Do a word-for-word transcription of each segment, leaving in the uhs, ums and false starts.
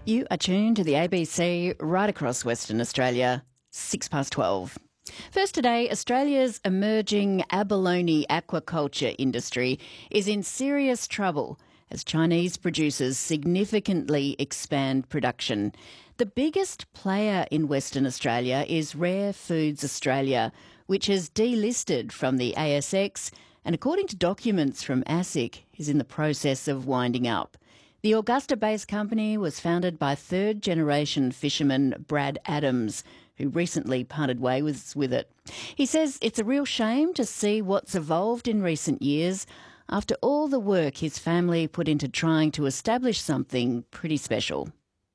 You are tuned to the A B C right across Western Australia, six past twelve. First today, Australia's emerging abalone aquaculture industry is in serious trouble as Chinese producers significantly expand production. The biggest player in Western Australia is Rare Foods Australia, which has delisted from the A S X and, according to documents from ASIC, is in the process of winding up. The Augusta-based company was founded by third-generation fisherman Brad Adams, who recently parted ways with it. He says it's a real shame to see what's evolved in recent years after all the work his family put into trying to establish something pretty special.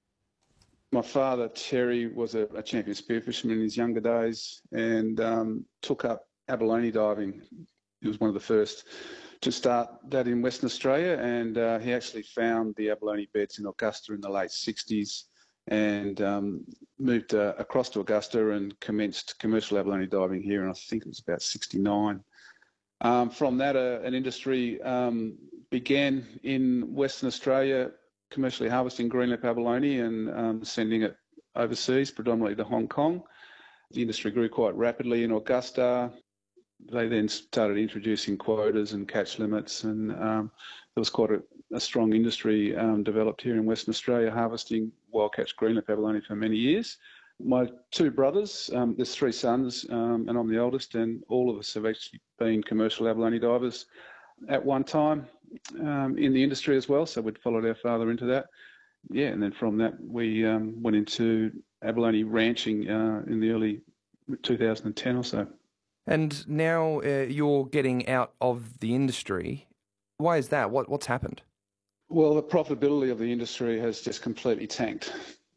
My father, Terry, was a, a champion spearfisherman in his younger days and um, took up abalone diving. He was one of the first to start that in Western Australia, and uh, he actually found the abalone beds in Augusta in the late sixties and um, moved uh, across to Augusta and commenced commercial abalone diving here, and I think it was about sixty-nine. Um, from that, uh, an industry um, began in Western Australia, commercially harvesting greenlip abalone and um, sending it overseas, predominantly to Hong Kong. The industry grew quite rapidly in Augusta. They then started introducing quotas and catch limits, and um, there was quite a, a strong industry um, developed here in Western Australia, harvesting wild catch greenlip abalone for many years. My two brothers, um, there's three sons, um, and I'm the oldest, and all of us have actually been commercial abalone divers at one time um, in the industry as well, so we'd followed our father into that. Yeah, and then from that we um, went into abalone ranching uh, in the early two thousand ten or so. And now uh, you're getting out of the industry. Why is that? What What's happened? Well, the profitability of the industry has just completely tanked.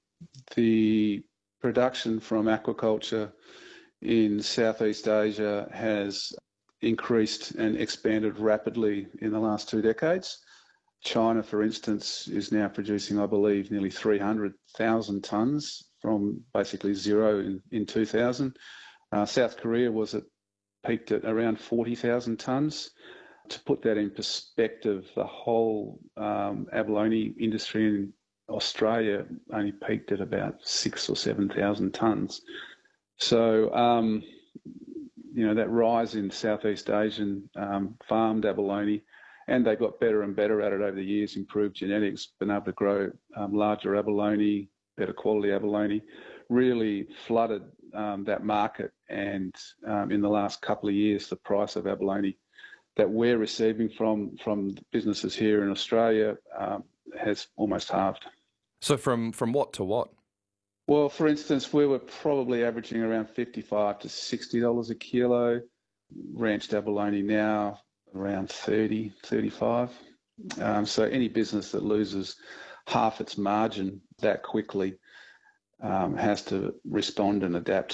The production from aquaculture in Southeast Asia has increased and expanded rapidly in the last two decades. China, for instance, is now producing, I believe, nearly three hundred thousand tonnes from basically zero in, in two thousand. Uh, South Korea was at peaked at around forty thousand tonnes. To put that in perspective, the whole um, abalone industry in Australia only peaked at about six or seven thousand tonnes. So, um, you know, that rise in Southeast Asian um, farmed abalone, and they got better and better at it over the years, improved genetics, been able to grow um, larger abalone, better quality abalone, really flooded um, that market. And um, in the last couple of years, the price of abalone that we're receiving from, from businesses here in Australia um, has almost halved. So from, from what to what? Well, for instance, we were probably averaging around fifty-five to sixty dollars a kilo. Ranched abalone now around thirty, thirty-five. Um, so any business that loses half its margin that quickly um, has to respond and adapt